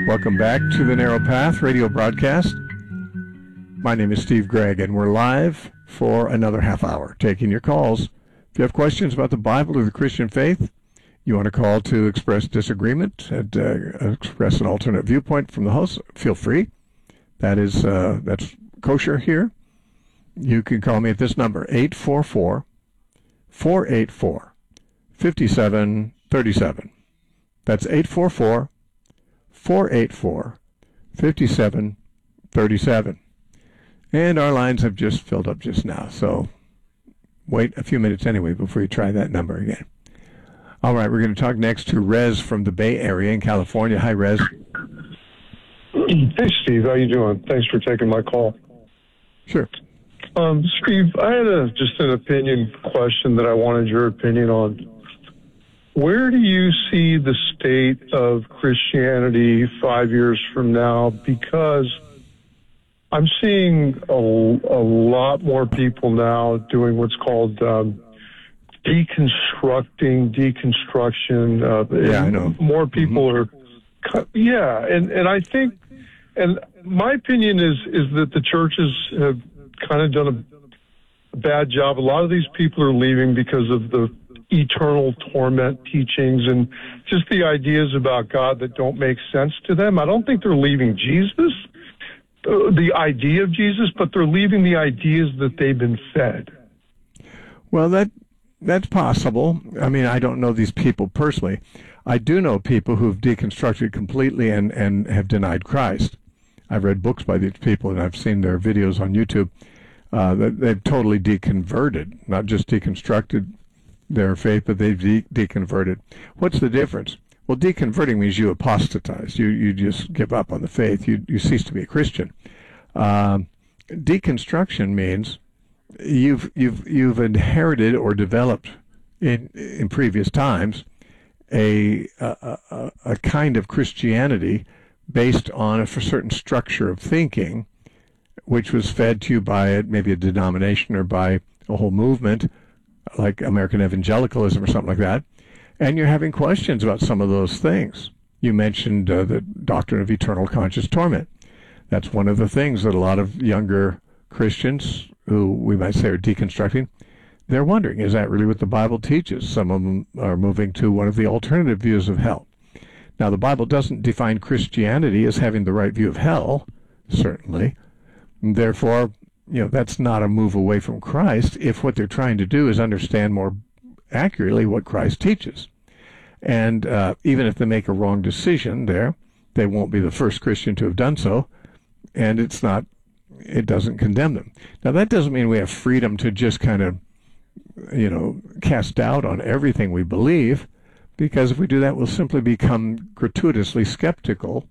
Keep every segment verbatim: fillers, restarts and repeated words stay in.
Welcome back to the Narrow Path radio broadcast. My name is Steve Gregg, and we're live for another half hour, taking your calls. If you have questions about the Bible or the Christian faith, you want to call to express disagreement, and, uh, express an alternate viewpoint from the host, feel free. That is, uh, that's kosher here. You can call me at this number, eight four four, four eight four, five seven three seven. That's eight four four, four eight four, five seven three seven. And our lines have just filled up just now, so wait a few minutes anyway before you try that number again. All right, we're going to talk next to Rez from the Bay Area in California. Hi, Rez. Hey, Steve. How you doing? Thanks for taking my call. Sure. Um, Steve, I had a, just an opinion question that I wanted your opinion on. Where do you see the state of Christianity five years from now? Because I'm seeing a, a lot more people now doing what's called um, deconstructing, deconstruction. Uh, yeah, I know. More people mm-hmm. are, yeah, and, and I think, and my opinion is is that the churches have kind of done a, a bad job. A lot of these people are leaving because of the eternal torment teachings and just the ideas about God that don't make sense to them. I don't think they're leaving Jesus, uh, the idea of Jesus, but they're leaving the ideas that they've been fed. Well, that that's possible. I mean, I don't know these people personally. I do know people who've deconstructed completely and, and have denied Christ. I've read books by these people, and I've seen their videos on YouTube. Uh, that they've totally deconverted, not just deconstructed their faith, but they've de- deconverted. What's the difference? Well, deconverting means you apostatize. You you just give up on the faith. You you cease to be a Christian. Um, deconstruction means you've you've you've inherited or developed in in previous times a a, a, a kind of Christianity based on a certain structure of thinking, which was fed to you by maybe a denomination or by a whole movement, like American evangelicalism or something like that, and you're having questions about some of those things. You mentioned uh, the doctrine of eternal conscious torment. That's one of the things that a lot of younger Christians, who we might say are deconstructing, they're wondering, is that really what the Bible teaches? Some of them are moving to one of the alternative views of hell. Now, the Bible doesn't define Christianity as having the right view of hell, certainly. And therefore, you know, that's not a move away from Christ if what they're trying to do is understand more accurately what Christ teaches. And uh, even if they make a wrong decision there, they won't be the first Christian to have done so, and it's not, it doesn't condemn them. Now, that doesn't mean we have freedom to just kind of, you know, cast doubt on everything we believe, because if we do that, we'll simply become gratuitously skeptical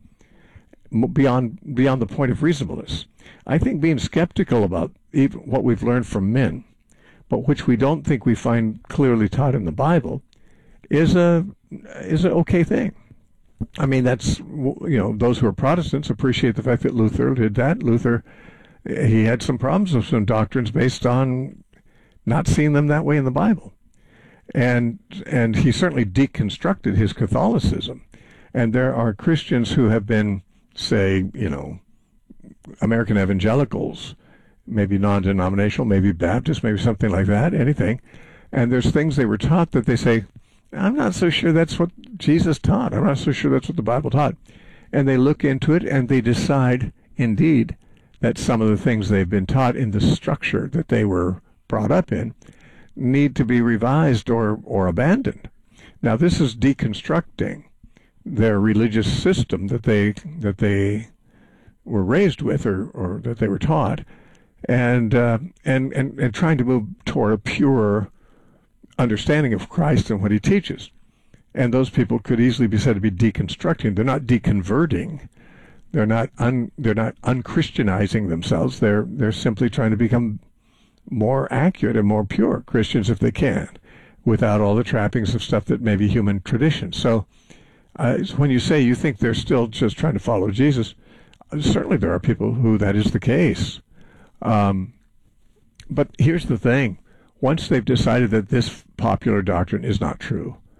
beyond beyond the point of reasonableness. I think being skeptical about even what we've learned from men, but which we don't think we find clearly taught in the Bible, is a is an okay thing. I mean, that's, you know, those who are Protestants appreciate the fact that Luther did that. Luther, he had some problems with some doctrines based on not seeing them that way in the Bible. And and he certainly deconstructed his Catholicism. And there are Christians who have been, say, you know, American evangelicals, maybe non-denominational, maybe Baptist, maybe something like that, anything. And there's things they were taught that they say, I'm not so sure that's what Jesus taught. I'm not so sure that's what the Bible taught. And they look into it and they decide, indeed, that some of the things they've been taught in the structure that they were brought up in need to be revised or, or abandoned. Now, this is deconstructing their religious system that they that they were raised with or, or that they were taught, and, uh, and and and trying to move toward a pure understanding of Christ and what he teaches. And those people could easily be said to be deconstructing. They're not deconverting. They're not un, they're not unchristianizing themselves. They're they're simply trying to become more accurate and more pure Christians if they can, without all the trappings of stuff that may be human tradition. So uh, when you say you think they're still just trying to follow Jesus, certainly there are people who that is the case. Um, but here's the thing. Once they've decided that this popular doctrine is not true,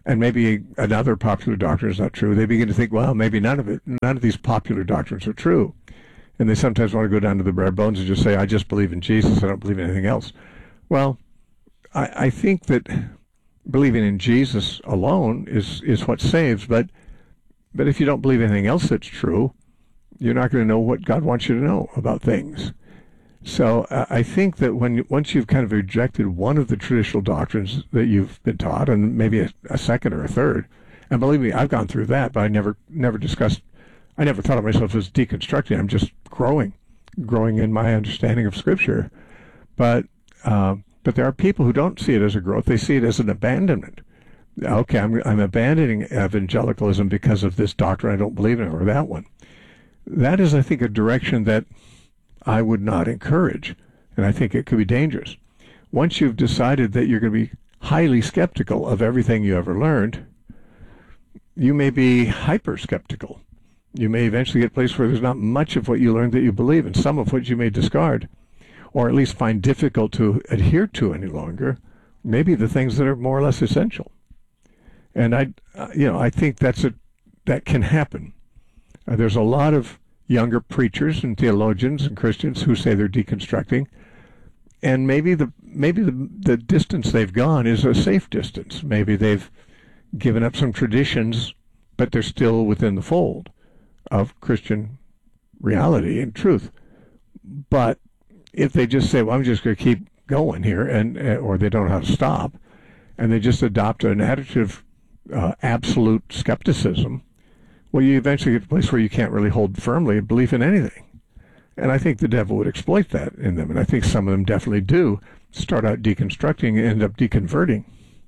and maybe another popular doctrine is not true, they begin to think, well, maybe none of it, none of these popular doctrines are true. And they sometimes want to go down to the bare bones and just say, I just believe in Jesus, I don't believe in anything else. Well, I, I think that believing in Jesus alone is, is what saves, but but if you don't believe anything else that's true, you're not going to know what God wants you to know about things. So uh, I think that when once you've kind of rejected one of the traditional doctrines that you've been taught, and maybe a, a second or a third, and believe me, I've gone through that, but I never never discussed, I never thought of myself as deconstructing. I'm just growing, growing in my understanding of Scripture. But uh, but there are people who don't see it as a growth; they see it as an abandonment. Okay, I'm I'm abandoning evangelicalism because of this doctrine I don't believe in, or that one. That is, I think, a direction that I would not encourage, and I think it could be dangerous. Once you've decided that you're going to be highly skeptical of everything you ever learned, you may be hyper skeptical. You may eventually get to a place where there's not much of what you learned that you believe, and some of which you may discard, or at least find difficult to adhere to any longer, maybe the things that are more or less essential. And I, uh, you know, I think that's a, that can happen. Uh, there's a lot of younger preachers and theologians and Christians who say they're deconstructing, and maybe the maybe the the distance they've gone is a safe distance. Maybe they've given up some traditions, but they're still within the fold of Christian reality and truth. But if they just say, "Well, I'm just going to keep going here," and or they don't know how to stop, and they just adopt an attitude of uh, absolute skepticism, well, you eventually get to a place where you can't really hold firmly a belief in anything. And I think the devil would exploit that in them. And I think some of them definitely do start out deconstructing and end up deconverting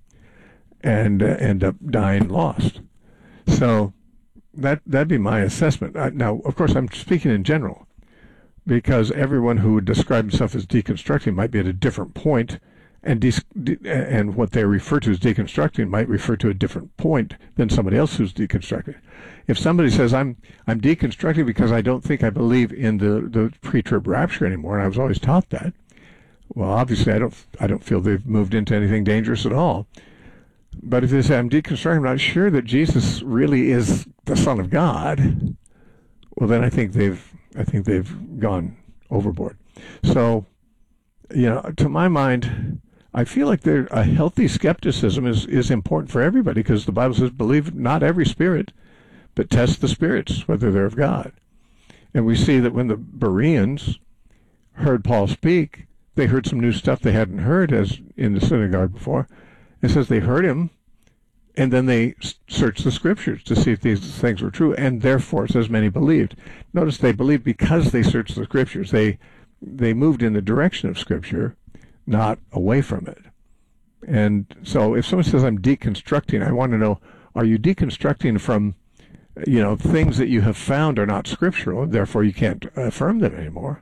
and uh, end up dying lost. So that, that'd be my assessment. Uh, now, of course, I'm speaking in general, because everyone who would describe himself as deconstructing might be at a different point, and de- de- and what they refer to as deconstructing might refer to a different point than somebody else who's deconstructing. If somebody says, I'm I'm deconstructing because I don't think I believe in the, the pre-trib rapture anymore, and I was always taught that, well, obviously I don't I don't feel they've moved into anything dangerous at all. But if they say, I'm deconstructing, I'm not sure that Jesus really is the Son of God, well, then I think they've I think they've gone overboard. So, you know, to my mind, I feel like there a healthy skepticism is, is important for everybody, because the Bible says, believe not every spirit, but test the spirits, whether they're of God. And we see that when the Bereans heard Paul speak, they heard some new stuff they hadn't heard as in the synagogue before. It says they heard him, and then they searched the Scriptures to see if these things were true, and therefore, it says, many believed. Notice they believed because they searched the Scriptures. They they moved in the direction of Scripture, not away from it. And so if someone says, I'm deconstructing, I want to know, are you deconstructing from, you know, things that you have found are not scriptural, and therefore you can't affirm them anymore?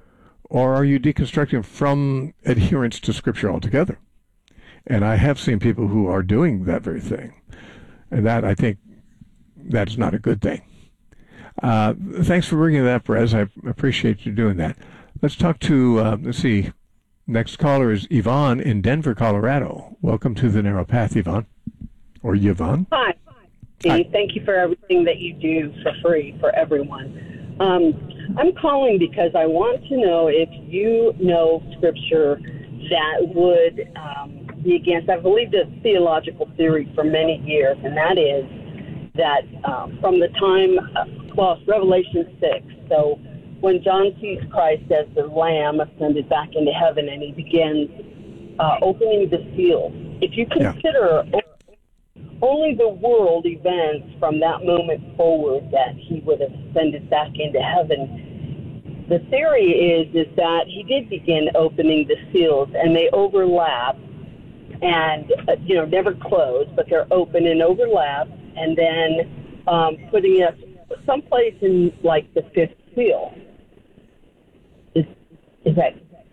Or are you deconstructing from adherence to Scripture altogether? And I have seen people who are doing that very thing. And that, I think, that is not a good thing. Uh, thanks for bringing that up, Perez. I appreciate you doing that. Let's talk to, uh, let's see, next caller is Yvonne in Denver, Colorado. Welcome to the Narrow Path, Yvonne. Or Yvonne. Hi. Steve. Hi. Thank you for everything that you do for free for everyone. Um, I'm calling because I want to know if you know Scripture that would um, be against, I believe, this theological theory for many years, and that is that um, from the time, uh, well, Revelation six, so when John sees Christ as the Lamb ascended back into heaven, and he begins uh, opening the seal. If you consider yeah. only the world events from that moment forward that he would have ascended back into heaven, the theory is is that he did begin opening the seals, and they overlap, and uh, you know never close, but they're open and overlap, and then um, putting us someplace in like the fifth seal. Is, is that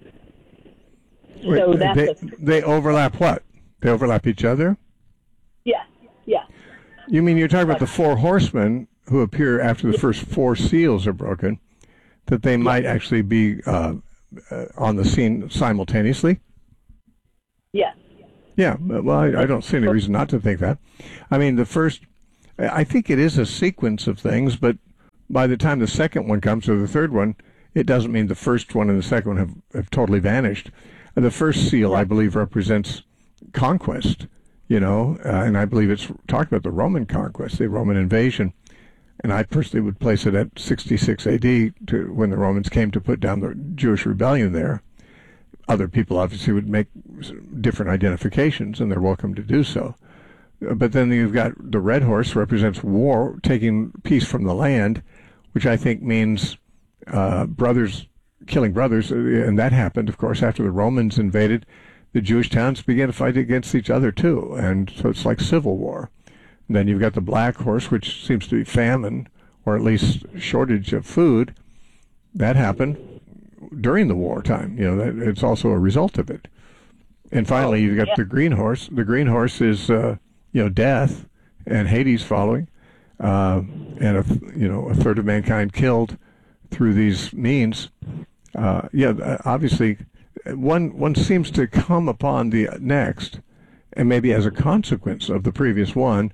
Wait, so? That's they, a, they overlap what? They overlap each other? Yes, yes. You mean you're talking about the four horsemen who appear after the first four seals are broken, that they might actually be uh, uh, on the scene simultaneously? Yes. Yeah, well, I, I don't see any reason not to think that. I mean, the first, I think it is a sequence of things, but by the time the second one comes, or the third one, it doesn't mean the first one and the second one have, have totally vanished. The first seal, I believe, represents conquest, you know, uh, and I believe it's talking about the Roman conquest, the Roman invasion. And I personally would place it at sixty-six A D, to when the Romans came to put down the Jewish rebellion there. Other people obviously would make different identifications, and they're welcome to do so. But then you've got the red horse, represents war, taking peace from the land, which I think means uh, brothers killing brothers. And that happened, of course, after the Romans invaded. The Jewish towns began to fight against each other, too. And so it's like civil war. And then you've got the black horse, which seems to be famine, or at least shortage of food. That happened during the wartime. You know, that, it's also a result of it. And finally, you've got the green horse. The green horse is, uh, you know, death and Hades following, uh, and a, you know, a third of mankind killed through these means. Uh, yeah, obviously, one one seems to come upon the next, and maybe as a consequence of the previous one.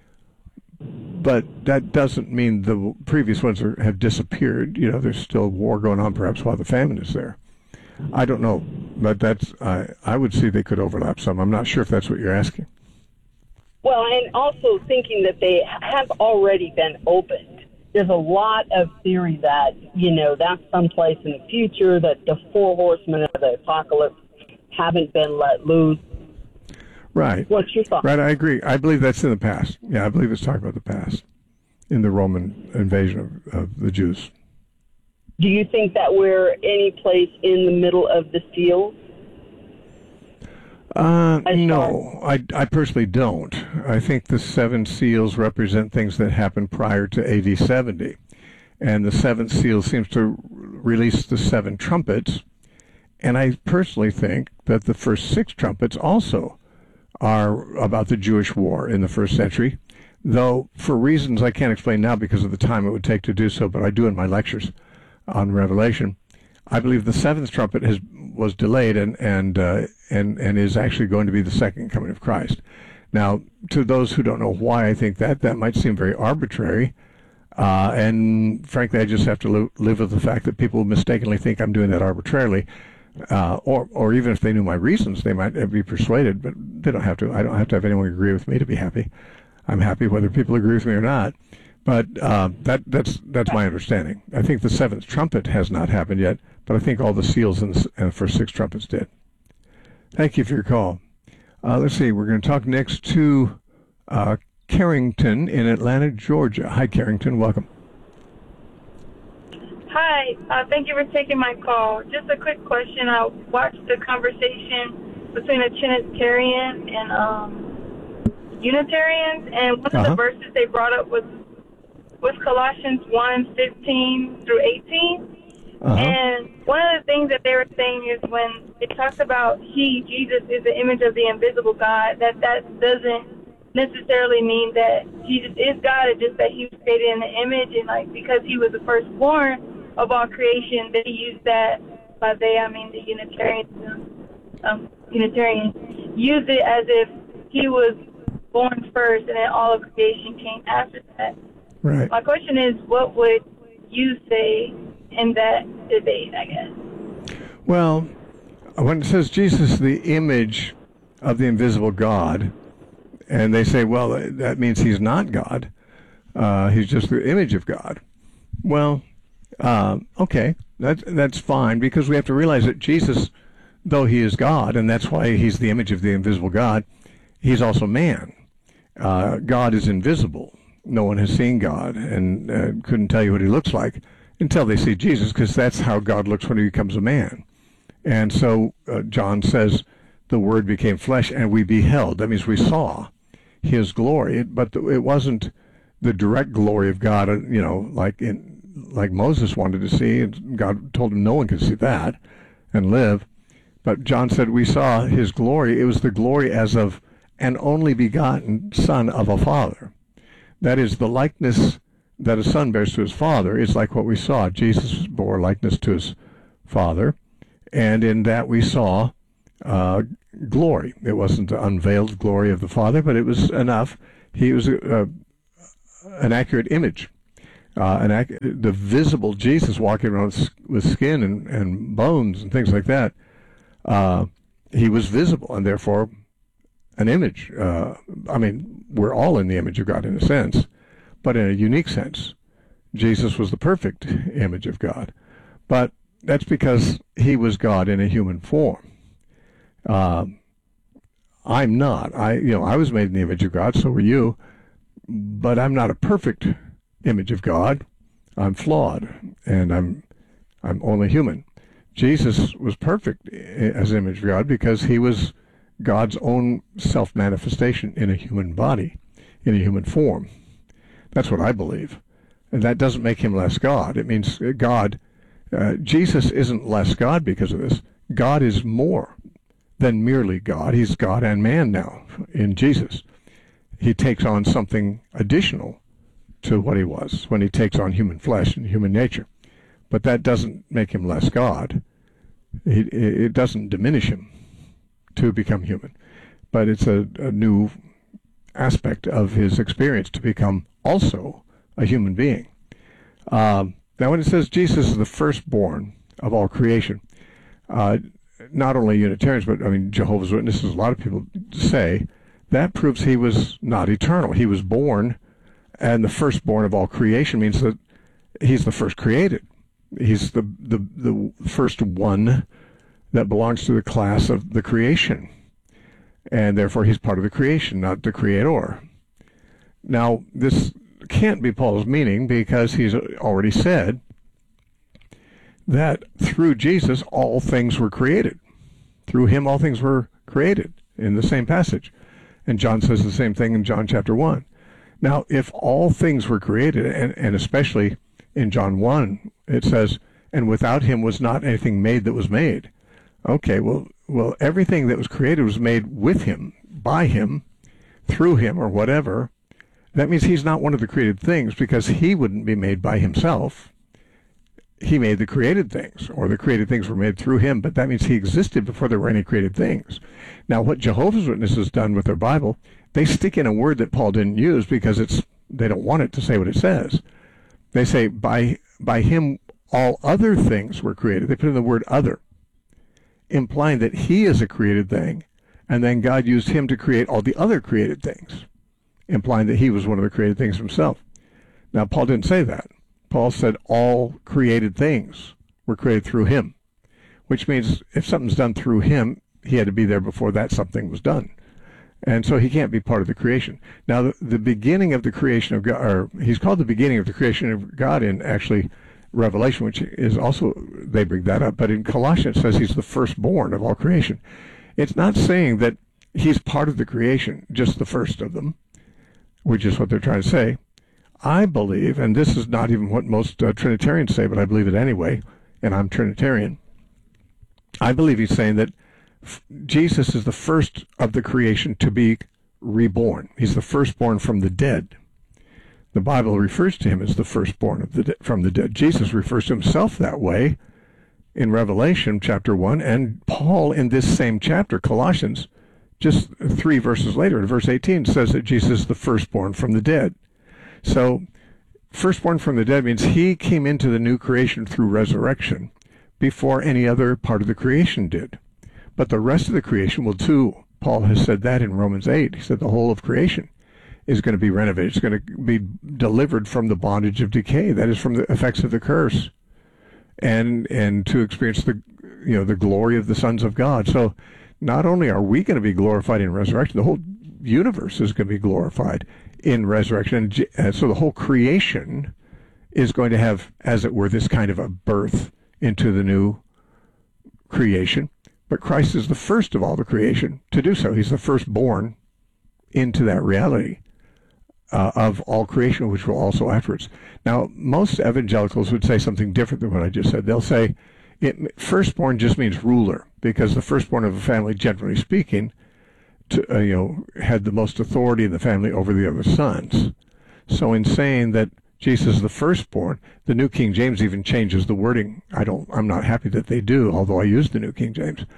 But that doesn't mean the previous ones are, have disappeared. You know, there's still war going on, perhaps while the famine is there. I don't know, but that's I I would see they could overlap some. I'm not sure if that's what you're asking. Well, and also thinking that they have already been opened. There's a lot of theory that, you know, that's someplace in the future, that the four horsemen of the apocalypse haven't been let loose. Right. What's your thought? Right, I agree. I believe that's in the past. Yeah, I believe it's talking about the past in the Roman invasion of, of the Jews. Do you think that we're any place in the middle of the seals? Uh, no, I, I personally don't. I think the seven seals represent things that happened prior to A D seventy. And the seventh seal seems to release the seven trumpets. And I personally think that the first six trumpets also are about the Jewish war in the first century, though for reasons I can't explain now because of the time it would take to do so, but I do in my lectures on Revelation. I believe the seventh trumpet has was delayed and and uh, and and is actually going to be the second coming of Christ. Now, to those who don't know why I think that, that might seem very arbitrary, uh, and frankly, I just have to li- live with the fact that people mistakenly think I'm doing that arbitrarily. Uh, or, or even if they knew my reasons, they might be persuaded, but they don't have to. I don't have to have anyone agree with me to be happy. I'm happy whether people agree with me or not. But uh, that, that's that's my understanding. I think the seventh trumpet has not happened yet, but I think all the seals in the, in the first six trumpets did. Thank you for your call. Uh, let's see. We're going to talk next to uh, Carrington in Atlanta, Georgia. Hi, Carrington. Welcome. Hi, uh, thank you for taking my call. Just a quick question. I watched the conversation between a Trinitarian and um, Unitarians, and one uh-huh. of the verses they brought up was was Colossians one fifteen through eighteen. Uh-huh. And one of the things that they were saying is when it talks about he, Jesus, is the image of the invisible God, that that doesn't necessarily mean that Jesus is God. It's just that he was created in the image, and like because he was the firstborn of all creation, they use that. By they, I mean the Unitarians. Um, Unitarians use it as if he was born first, and then all of creation came after that. Right. My question is, what would you say in that debate? I guess. Well, when it says Jesus is the image of the invisible God, and they say, well, that means he's not God. Uh, he's just the image of God. Well, uh, okay, that's, that's fine, because we have to realize that Jesus, though he is God, and that's why he's the image of the invisible God, he's also man. Uh, God is invisible. No one has seen God and uh, couldn't tell you what he looks like until they see Jesus, because that's how God looks when he becomes a man. And so uh, John says, the Word became flesh and we beheld. That means we saw his glory, but it wasn't the direct glory of God, you know, like in like Moses wanted to see, and God told him no one could see that and live. But John said we saw his glory. It was the glory as of an only begotten Son of a Father. That is, the likeness that a son bears to his father is like what we saw. Jesus bore likeness to his Father, and in that we saw uh, glory. It wasn't the unveiled glory of the Father, but it was enough. He was a, a, an accurate image. Uh, an ac- the visible Jesus walking around with, with skin and, and bones and things like that, uh, he was visible and therefore an image. Uh, I mean, we're all in the image of God in a sense, but in a unique sense. Jesus was the perfect image of God. But that's because he was God in a human form. Uh, I'm not. I, you know, I was made in the image of God, so were you, but I'm not a perfect image of God. I'm flawed, and I'm I'm only human. Jesus was perfect as an image of God because he was God's own self-manifestation in a human body, in a human form. That's what I believe. And that doesn't make him less God. It means God, uh, Jesus isn't less God because of this. God is more than merely God. He's God and man now in Jesus. He takes on something additional to what he was when he takes on human flesh and human nature. But that doesn't make him less God. It, it doesn't diminish him to become human. But it's a, a new aspect of his experience to become also a human being. Um, now, when it says Jesus is the firstborn of all creation, uh, not only Unitarians, but I mean Jehovah's Witnesses, a lot of people say that proves he was not eternal. He was born, and the firstborn of all creation means that he's the first created. He's the the, the first one that belongs to the class of the creation, and therefore he's part of the creation, not the creator. Now, this can't be Paul's meaning because he's already said that through Jesus all things were created. Through him all things were created in the same passage. And John says the same thing in John chapter one. Now, if all things were created, and, and especially in John one, it says, and without him was not anything made that was made. Okay, well, well, everything that was created was made with him, by him, through him, or whatever. That means he's not one of the created things because he wouldn't be made by himself. He made the created things, or the created things were made through him, but that means he existed before there were any created things. Now, what Jehovah's Witnesses has done with their Bible, they stick in a word that Paul didn't use because it's they don't want it to say what it says. They say, by by him all other things were created. They put in the word other, implying that he is a created thing, and then God used him to create all the other created things, implying that he was one of the created things himself. Now, Paul didn't say that. Paul said all created things were created through him, which means if something's done through him, he had to be there before that something was done. And so he can't be part of the creation. Now, the, the beginning of the creation of God, or he's called the beginning of the creation of God in actually Revelation, which is also, they bring that up, but in Colossians it says he's the firstborn of all creation. It's not saying that he's part of the creation, just the first of them, which is what they're trying to say. I believe, and this is not even what most uh, Trinitarians say, but I believe it anyway, and I'm Trinitarian. I believe he's saying that f- Jesus is the first of the creation to be reborn. He's the firstborn from the dead. The Bible refers to him as the firstborn of the de- from the dead. Jesus refers to himself that way in Revelation chapter one, and Paul in this same chapter, Colossians, just three verses later, in verse eighteen, says that Jesus is the firstborn from the dead. So, firstborn from the dead means he came into the new creation through resurrection before any other part of the creation did. But the rest of the creation will too. Paul has said that in Romans eight. He said the whole of creation is going to be renovated. It's going to be delivered from the bondage of decay. That is from the effects of the curse, and and to experience the you know the glory of the sons of God. So, not only are we going to be glorified in resurrection, the whole universe is going to be glorified in resurrection. And so the whole creation is going to have, as it were, this kind of a birth into the new creation. But Christ is the first of all the creation to do so. He's the firstborn into that reality uh, of all creation, which will also afterwards. Now, most evangelicals would say something different than what I just said. They'll say it, firstborn just means ruler, because the firstborn of a family, generally speaking, To, uh, you know, had the most authority in the family over the other sons. So in saying that Jesus is the firstborn, the New King James even changes the wording. I don't, I'm not happy that they do, although I use the New King James.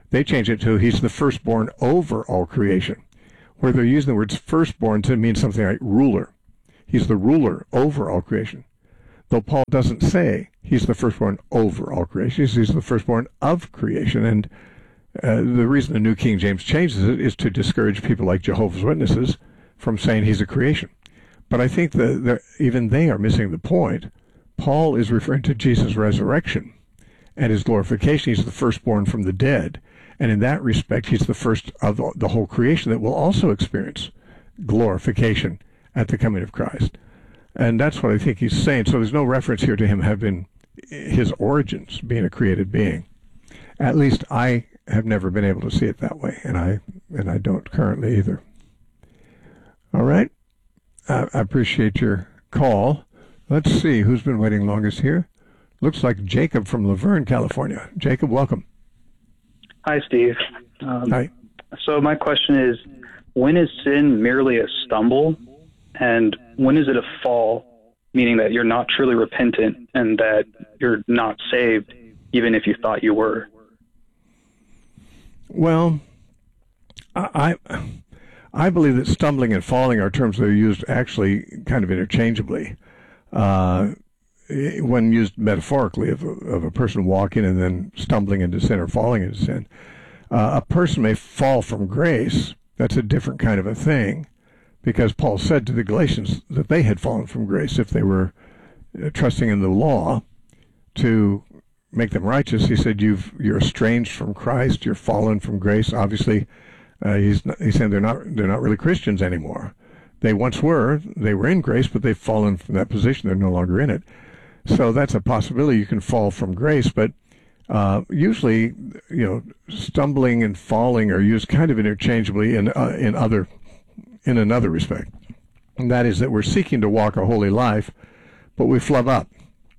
They change it to he's the firstborn over all creation, where they're using the words firstborn to mean something like ruler. He's the ruler over all creation. Though Paul doesn't say he's the firstborn over all creation, he's the firstborn of creation. And uh, the reason the New King James changes it is to discourage people like Jehovah's Witnesses from saying he's a creation. But I think that the, even they are missing the point. Paul is referring to Jesus' resurrection and his glorification. He's the firstborn from the dead. And in that respect, he's the first of the whole creation that will also experience glorification at the coming of Christ. And that's what I think he's saying. So there's no reference here to him having his origins being a created being. At least I have never been able to see it that way, and I and I don't currently either. All right. I, I appreciate your call. Let's see who's been waiting longest here. Looks like Jacob from Laverne, California. Jacob, welcome. Hi, Steve. Um, Hi. So my question is, when is sin merely a stumble, and when is it a fall, meaning that you're not truly repentant and that you're not saved, even if you thought you were? Well, I I believe that stumbling and falling are terms that are used actually kind of interchangeably. Uh, when used metaphorically, of a, of a person walking and then stumbling into sin or falling into sin. Uh, a person may fall from grace. That's a different kind of a thing, because Paul said to the Galatians that they had fallen from grace if they were uh, trusting in the law to make them righteous. He said, You've, you're estranged from Christ, you're fallen from grace. Obviously, uh, he's, not, he's saying they're not, they're not really Christians anymore. They once were, they were in grace, but they've fallen from that position. They're no longer in it. So that's a possibility. You can fall from grace, but uh, usually, you know, stumbling and falling are used kind of interchangeably in uh, in other in another respect, and that is that we're seeking to walk a holy life, but we flub up,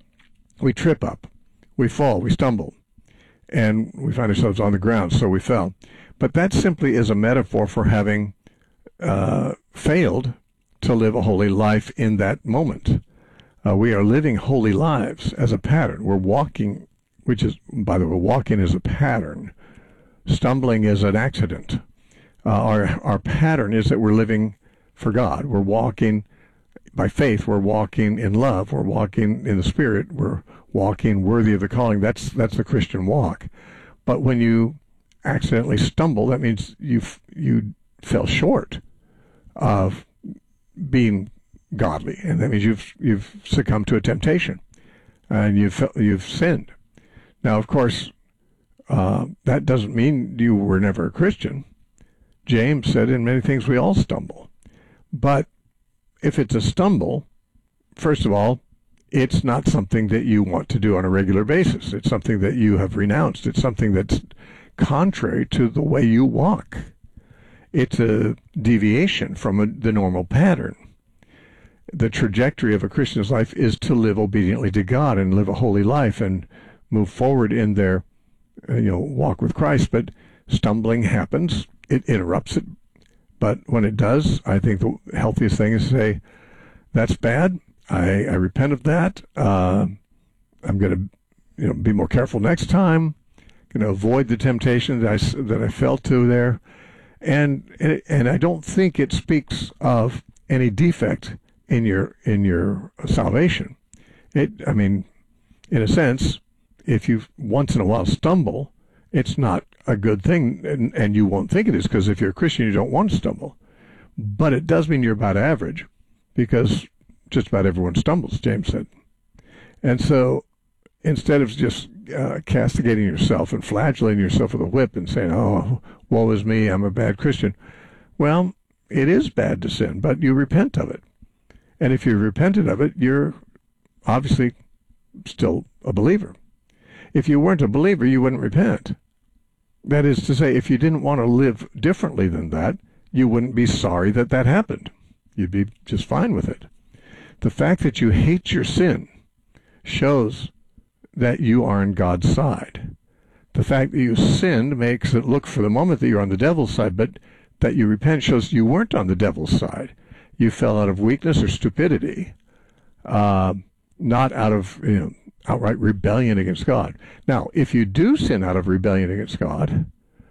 we trip up, we fall, we stumble, and we find ourselves on the ground, so we fell. But that simply is a metaphor for having uh, failed to live a holy life in that moment. Uh, we are living holy lives as a pattern. We're walking, which is, by the way, walking is a pattern. Stumbling is an accident. Uh, our our pattern is that we're living for God. We're walking by faith. We're walking in love. We're walking in the Spirit. We're walking worthy of the calling. That's that's the Christian walk. But when you accidentally stumble, that means you you fell short of being godly, and that means you've you've succumbed to a temptation, and you've you've sinned. Now, of course, uh, that doesn't mean you were never a Christian. James said, "In many things we all stumble." But if it's a stumble, first of all, it's not something that you want to do on a regular basis. It's something that you have renounced. It's something that's contrary to the way you walk. It's a deviation from a, the normal pattern. The trajectory of a Christian's life is to live obediently to God and live a holy life and move forward in their, uh, you know, walk with Christ. But stumbling happens; it interrupts it. But when it does, I think the healthiest thing is to say, "That's bad. I, I repent of that. Uh, I'm going to, you know, be more careful next time. Going to avoid the temptation that I that I fell to there." And and I don't think it speaks of any defect in your in your salvation. It, I mean, in a sense, if you once in a while stumble, it's not a good thing, and, and you won't think it is, because if you're a Christian, you don't want to stumble. But it does mean you're about average, because just about everyone stumbles, James said. And so instead of just uh, castigating yourself and flagellating yourself with a whip and saying, "Oh, woe is me, I'm a bad Christian," well, it is bad to sin, but you repent of it. And if you repented of it, you're obviously still a believer. If you weren't a believer, you wouldn't repent. That is to say, if you didn't want to live differently than that, you wouldn't be sorry that that happened. You'd be just fine with it. The fact that you hate your sin shows that you are on God's side. The fact that you sinned makes it look for the moment that you're on the devil's side, but that you repent shows you weren't on the devil's side. You fell out of weakness or stupidity, uh, not out of, you know, outright rebellion against God. Now, if you do sin out of rebellion against God,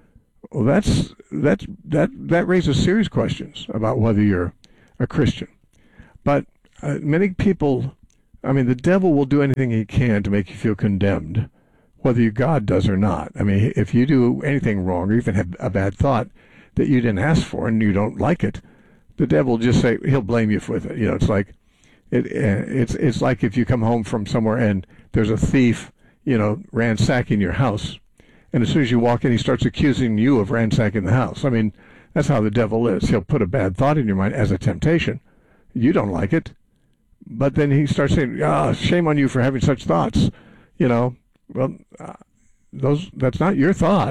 Well, that's that's that that raises serious questions about whether you're a Christian. But uh, many people, I mean, the devil will do anything he can to make you feel condemned, whether your God does or not. I mean, if you do anything wrong or even have a bad thought that you didn't ask for and you don't like it, the devil will just say he'll blame you for it. You know, it's like it it's it's like if you come home from somewhere and there's a thief, you know, ransacking your house. And as soon as you walk in, he starts accusing you of ransacking the house. I mean, that's how the devil is. He'll put a bad thought in your mind as a temptation. You don't like it. But then he starts saying, ah, shame on you for having such thoughts. You know, well, uh, those that's not your thought.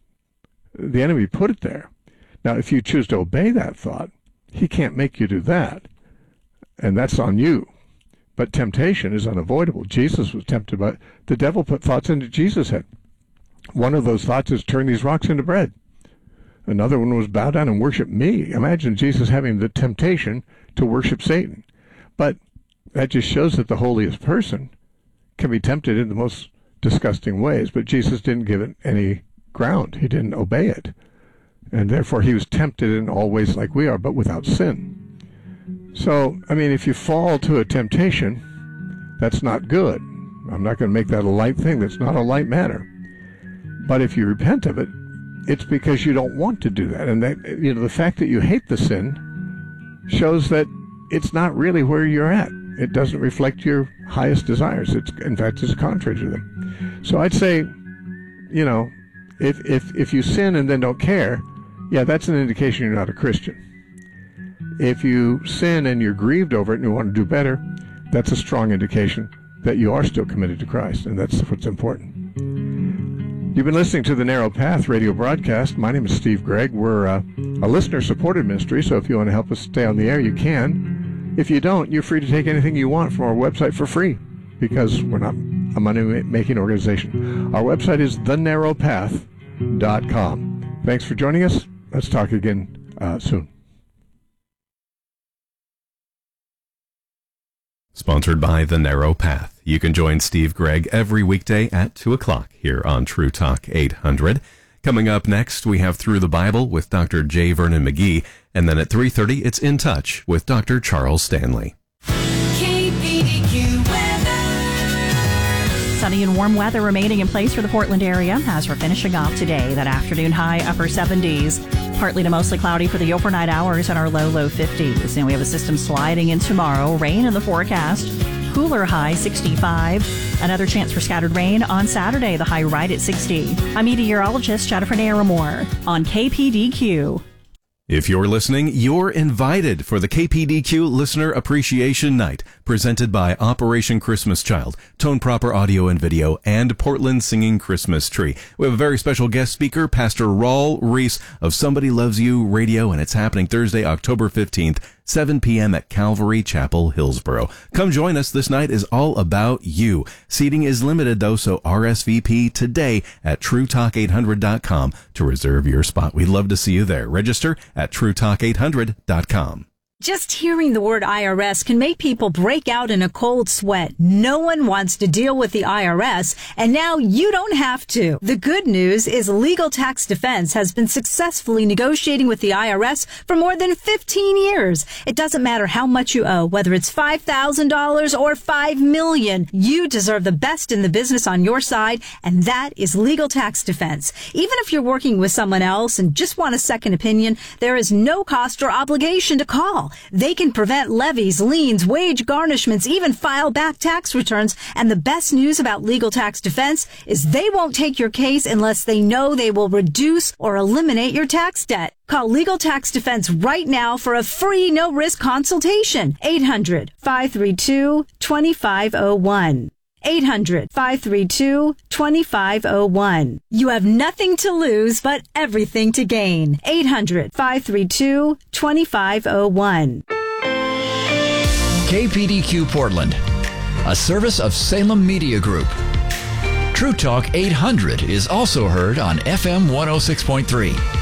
The enemy put it there. Now, if you choose to obey that thought, he can't make you do that. And that's on you. But temptation is unavoidable. Jesus was tempted by, the devil put thoughts into Jesus' head. One of those thoughts is turn these rocks into bread. Another one was bow down and worship me. Imagine Jesus having the temptation to worship Satan. But that just shows that the holiest person can be tempted in the most disgusting ways. But Jesus didn't give it any ground. He didn't obey it. And therefore he was tempted in all ways like we are, but without sin. So, I mean, if you fall to a temptation, that's not good. I'm not going to make that a light thing. That's not a light matter. But if you repent of it, it's because you don't want to do that. And that, you know, the fact that you hate the sin shows that it's not really where you're at. It doesn't reflect your highest desires. It's, in fact, it's contrary to them. So I'd say, you know, if if if you sin and then don't care, yeah, that's an indication you're not a Christian. If you sin and you're grieved over it and you want to do better, that's a strong indication that you are still committed to Christ, and that's what's important. You've been listening to the Narrow Path radio broadcast. My name is Steve Gregg. We're uh, a listener-supported ministry, so if you want to help us stay on the air, you can. If you don't, you're free to take anything you want from our website for free, because we're not a money-making organization. Our website is the narrow path dot com. Thanks for joining us. Let's talk again uh, soon. Sponsored by The Narrow Path. You can join Steve Gregg every weekday at two o'clock here on True Talk eight hundred. Coming up next, we have Through the Bible with Doctor J. Vernon McGee, and then at three thirty, it's In Touch with Doctor Charles Stanley. K P D Q weather. Sunny and warm weather remaining in place for the Portland area as we're finishing off today. That afternoon high upper seventies. Partly to mostly cloudy for the overnight hours and our low, low fifties. And we have a system sliding in tomorrow. Rain in the forecast. Cooler high sixty-five. Another chance for scattered rain on Saturday. The high right at sixty. I'm meteorologist Jennifer Naramore on K P D Q. If you're listening, you're invited for the K P D Q Listener Appreciation Night, presented by Operation Christmas Child, Tone Proper Audio and Video, and Portland Singing Christmas Tree. We have a very special guest speaker, Pastor Raul Reese of Somebody Loves You Radio, and it's happening Thursday, October fifteenth, seven p.m. at Calvary Chapel, Hillsboro. Come join us. This night is all about you. Seating is limited, though, so R S V P today at true talk eight hundred dot com to reserve your spot. We'd love to see you there. Register at true talk eight hundred dot com. Just hearing the word I R S can make people break out in a cold sweat. No one wants to deal with the I R S, and now you don't have to. The good news is Legal Tax Defense has been successfully negotiating with the I R S for more than fifteen years. It doesn't matter how much you owe, whether it's five thousand dollars or five million dollars. You deserve the best in the business on your side, and that is Legal Tax Defense. Even if you're working with someone else and just want a second opinion, there is no cost or obligation to call. They can prevent levies, liens, wage garnishments, even file back tax returns. And the best news about Legal Tax Defense is they won't take your case unless they know they will reduce or eliminate your tax debt. Call Legal Tax Defense right now for a free no-risk consultation. eight hundred, five three two, two five zero one. eight hundred, five three two, two five zero one. You have nothing to lose, but everything to gain. eight hundred, five three two, two five zero one. K P D Q Portland, a service of Salem Media Group. True Talk eight hundred is also heard on F M one oh six point three.